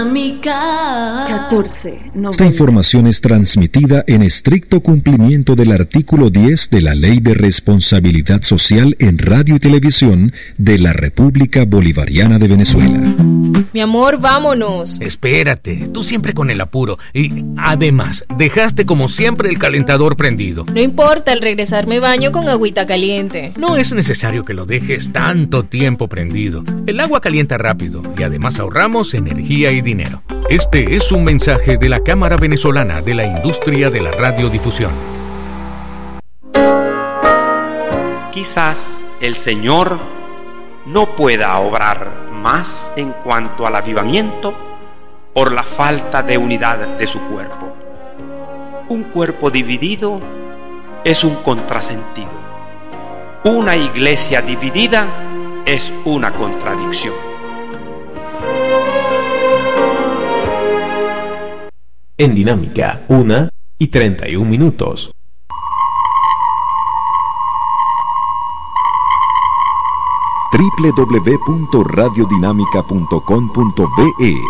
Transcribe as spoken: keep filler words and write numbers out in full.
catorce noventa. Esta información es transmitida en estricto cumplimiento del artículo diez de la Ley de Responsabilidad Social en Radio y Televisión de la República Bolivariana de Venezuela. Mi amor, vámonos. Espérate, tú siempre con el apuro. Y además, dejaste como siempre el calentador prendido. No importa, al regresar me baño con agüita caliente. No es necesario que lo dejes tanto tiempo prendido. El agua calienta rápido y además ahorramos energía y dinero. Este es un mensaje de la Cámara Venezolana de la Industria de la Radiodifusión. Quizás el Señor no pueda obrar más en cuanto al avivamiento por la falta de unidad de su cuerpo. Un cuerpo dividido es un contrasentido. Una iglesia dividida es una contradicción. En Dinámica, una y treinta y un minutos. doble u doble u doble u punto radiodinámica punto com punto be